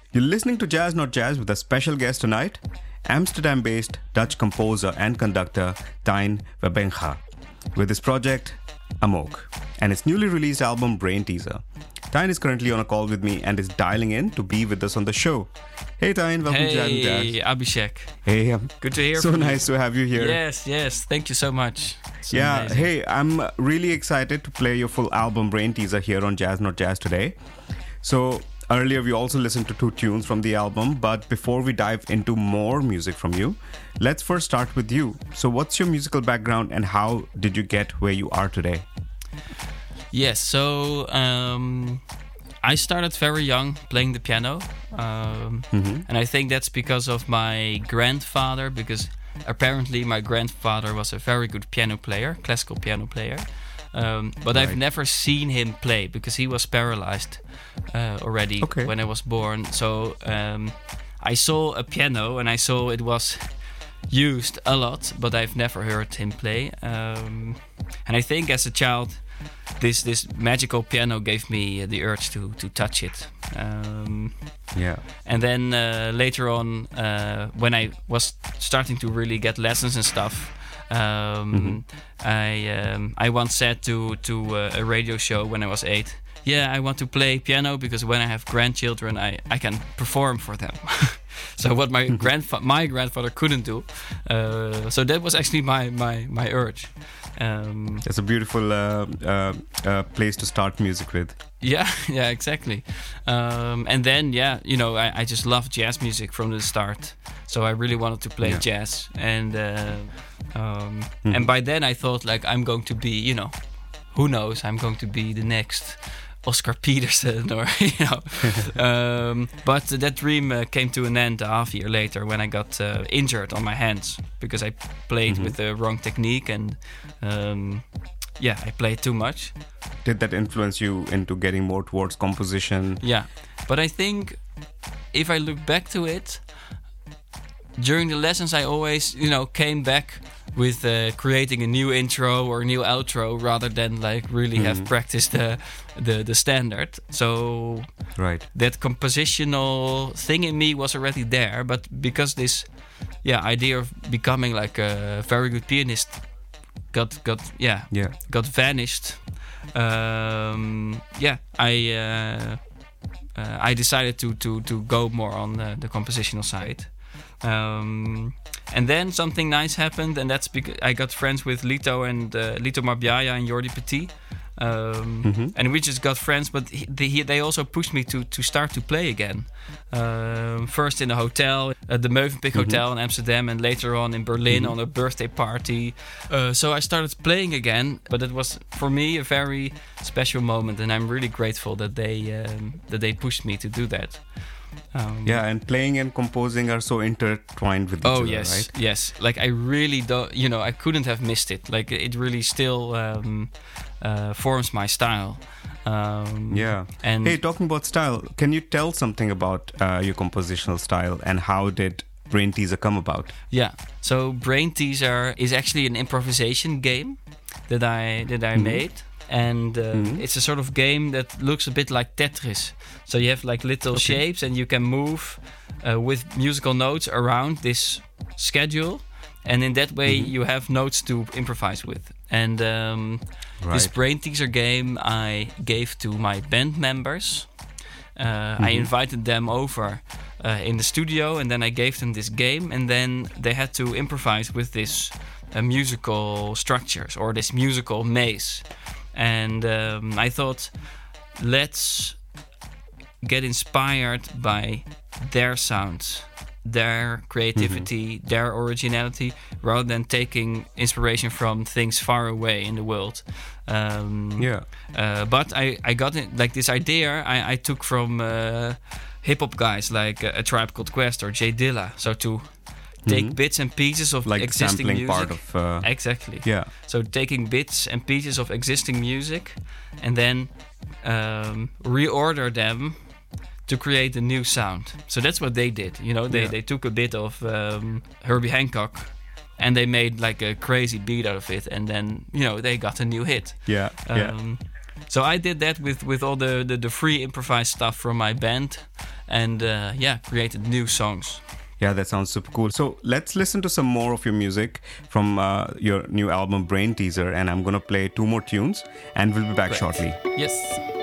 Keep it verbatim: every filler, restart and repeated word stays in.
You're listening to Jazz Not Jazz with a special guest tonight, Amsterdam-based Dutch composer and conductor Tijn Webbenga, with his project Amok and his newly released album Brain Teaser. Tijn is currently on a call with me and is dialing in to be with us on the show. Hey Tijn, welcome hey, to Jazz Not Jazz. Hey Abhishek. Hey, um, good to hear so from you. So nice to have you here. Yes, yes, thank you so much. So yeah, amazing. Hey, I'm really excited to play your full album Brain Teaser here on Jazz Not Jazz today. So earlier we also listened to two tunes from the album, but before we dive into more music from you, let's first start with you. So what's your musical background and how did you get where you are today? Yes, so um, I started very young playing the piano. Um, mm-hmm. And I think that's because of my grandfather, because apparently my grandfather was a very good piano player, classical piano player. Um, but right. I've never seen him play because he was paralyzed uh, already okay. when I was born. So um, I saw a piano and I saw it was used a lot, but I've never heard him play. Um, and I think as a child, this this magical piano gave me the urge to to touch it. Um, yeah. And then uh, later on, uh, when I was starting to really get lessons and stuff, Um, mm-hmm. I um, I once said to to uh, a radio show when I was eight, yeah, I want to play piano because when I have grandchildren, I, I can perform for them. So what my grandfa- my grandfather couldn't do. Uh, so that was actually my my my urge. Um, It's a beautiful uh, uh, uh, place to start music with. Yeah, yeah, exactly. Um, and then, yeah, you know, I, I just loved jazz music from the start. So I really wanted to play yeah. jazz. And uh, um, mm-hmm. and by then I thought, like, I'm going to be, you know, who knows, I'm going to be the next Oscar Peterson or, you know. um, but that dream uh, came to an end a half year later when I got uh, injured on my hands because I played mm-hmm. with the wrong technique and um, yeah, I played too much. Did that influence you into getting more towards composition? Yeah, but I think if I look back to it, during the lessons I always, you know, came back with uh, creating a new intro or a new outro rather than like really mm-hmm. have practiced the, the the standard. So right. that compositional thing in me was already there, but because this yeah idea of becoming like a very good pianist got got yeah, yeah. got vanished. Um, yeah, I uh, uh, I decided to to to go more on the, the compositional side. Um, and then something nice happened, and that's because I got friends with Lito and uh, Lito Marbiaya and Jordi Petit, um, mm-hmm. and we just got friends. But he, they, they also pushed me to to start to play again. Um, first in a hotel, at the Mövenpick mm-hmm. Hotel in Amsterdam, and later on in Berlin mm-hmm. on a birthday party. Uh, so I started playing again, but it was for me a very special moment, and I'm really grateful that they um, that they pushed me to do that. Um, yeah, and playing and composing are so intertwined with each oh, other, yes, right? yes. Like I really don't, you know, I couldn't have missed it. Like it really still um, uh, forms my style. Um, yeah. And hey, talking about style, can you tell something about uh, your compositional style and how did Brain Teaser come about? Yeah. So Brain Teaser is actually an improvisation game that I that I mm-hmm. made. And uh, mm-hmm. it's a sort of game that looks a bit like Tetris. So you have like little okay. shapes and you can move uh, with musical notes around this schedule. And in that way mm-hmm. you have notes to improvise with. And um, right. this Brain Teaser game I gave to my band members. Uh, mm-hmm. I invited them over uh, in the studio and then I gave them this game. And then they had to improvise with this uh, musical structures or this musical maze. And um, I thought, let's get inspired by their sounds, their creativity, mm-hmm. their originality, rather than taking inspiration from things far away in the world. Um, yeah. Uh, but I, I got it, like this idea I, I took from uh, hip-hop guys like uh, A Tribe Called Quest or Jay Dilla. So to take mm-hmm. bits and pieces of like existing sampling music. part of uh, exactly. Yeah. So taking bits and pieces of existing music and then um, reorder them to create a new sound. So that's what they did. You know, they, yeah. they took a bit of um, Herbie Hancock and they made like a crazy beat out of it, and then, you know, they got a new hit. Yeah. Um, yeah. So I did that with, with all the, the, the free improvised stuff from my band, and uh, yeah, created new songs. Yeah, that sounds super cool. So let's listen to some more of your music from uh, your new album Brain Teaser, and I'm going to play two more tunes and we'll be back Great. shortly. Yes.